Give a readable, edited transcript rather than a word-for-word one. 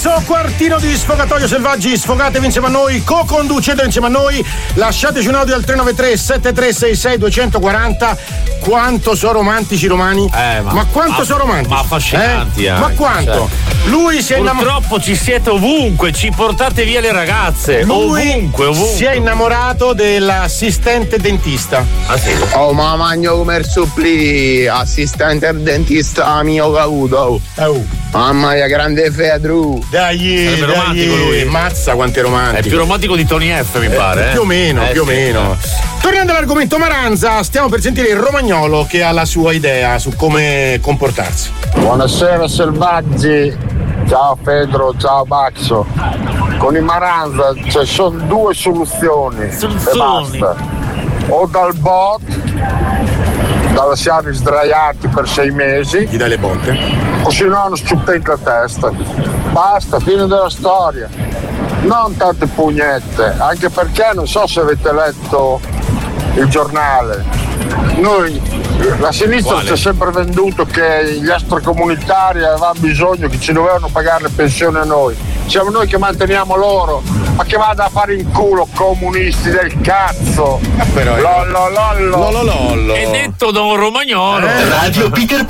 Quartino di Sfogatoio Selvaggi, sfogatevi insieme a noi, co-conducete insieme a noi, lasciateci un audio al 393 7366 240. Quanto sono romantici i romani? Ma quanto sono romantici? Ma affascinanti, Ma quanto? Lui si è purtroppo ci siete ovunque, ci portate via le ragazze. Lui ovunque. Si è innamorato dell'assistente dentista. Ah sì? Oh, ma magno come il supplì, assistente dentista mio cavuto. Mamma mia, grande Fedru. Dai, romantico lui. Mazza quanto è romantico. È più romantico di Tony F, mi pare. Più o meno. Tornando all'argomento Maranza, stiamo per sentire il romagnolo che ha la sua idea su come comportarsi. Buonasera selvaggi, ciao Pedro, ciao Baxo. Con i Maranza ci sono due soluzioni e basta. O dal bot, da lasciarli sdraiati per 6 mesi, gli dai le botte, o se no uno stuppente a testa. Basta, fine della storia. Non tante pugnette, anche perché non so se avete letto il giornale. Noi, la sinistra ci ha sempre venduto che gli extracomunitari avevano bisogno, che ci dovevano pagare le pensioni a noi. Siamo noi che manteniamo loro. Ma che vada a fare in culo, comunisti del cazzo! Però lollo. È detto da un romagnolo. Radio Peter